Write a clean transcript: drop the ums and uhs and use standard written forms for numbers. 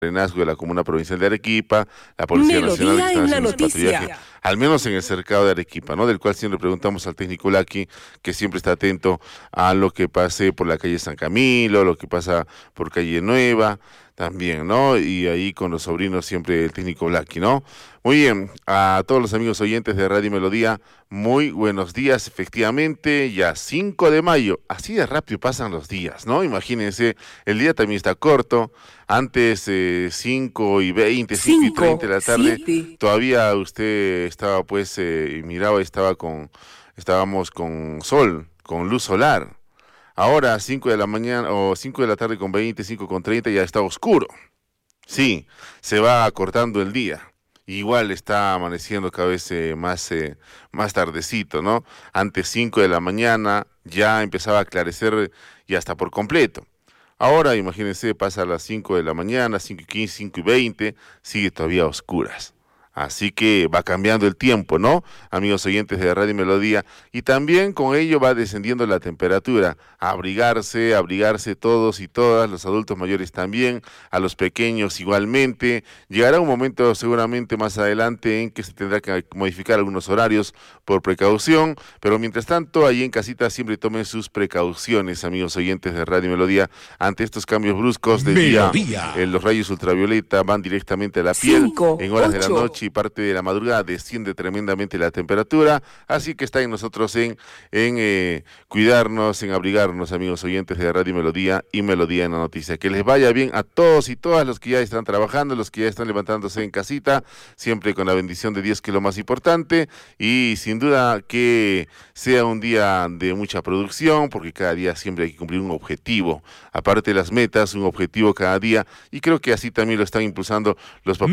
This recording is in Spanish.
Serenazgo de la Comuna Provincial de Arequipa, la Policía Nacional que están haciendo su patrullaje, al menos en el cercado de Arequipa, ¿no? Del cual siempre preguntamos al técnico Laki, que siempre está atento a lo que pase por la calle San Camilo, lo que pasa por calle Nueva, también, ¿no? Y ahí con los sobrinos siempre el técnico Laki, ¿no? Muy bien, a todos los amigos oyentes de Radio Melodía, muy buenos días, efectivamente, ya 5 de mayo, así de rápido pasan los días, ¿no? Imagínense, el día también está corto, antes 5:20, 5:30 de la tarde, 7. todavía usted estaba pues, miraba, estábamos con sol, con luz solar. Ahora 5 de la mañana o 5 de la tarde con 20, 5:30 ya está oscuro. Sí, se va acortando el día. Igual está amaneciendo cada vez más tardecito, ¿no? Antes 5 de la mañana ya empezaba a aclarecer y hasta por completo. Ahora, imagínense, pasa a las 5 de la mañana, 5:15, 5:20, sigue todavía a oscuras. Así que va cambiando el tiempo, ¿no? Amigos oyentes de Radio Melodía. Y también con ello va descendiendo la temperatura. Abrigarse todos y todas, los adultos mayores también, a los pequeños igualmente. Llegará un momento seguramente más adelante en que se tendrá que modificar algunos horarios por precaución. Pero mientras tanto, ahí en casita siempre tomen sus precauciones, amigos oyentes de Radio Melodía, ante estos cambios bruscos del día. Los rayos ultravioleta van directamente a la piel. En horas de la noche y parte de la madrugada desciende tremendamente la temperatura, así que está en nosotros en cuidarnos, en abrigarnos, amigos oyentes de Radio Melodía y Melodía en la Noticia. Que les vaya bien a todos y todas los que ya están trabajando, los que ya están levantándose en casita, siempre con la bendición de Dios, que es lo más importante, y sin duda que sea un día de mucha producción, porque cada día siempre hay que cumplir un objetivo, aparte de las metas, un objetivo cada día, y creo que así también lo están impulsando los papás